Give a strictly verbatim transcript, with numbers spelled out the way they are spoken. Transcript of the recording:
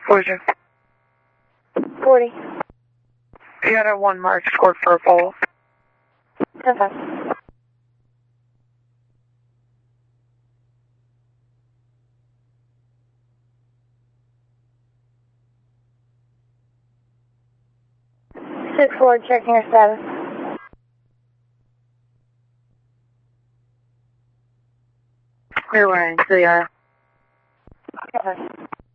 Collision. forty. You had a one mark scored for a follow. ten five. six four, checking your status. You're wearing, so yeah. ten five.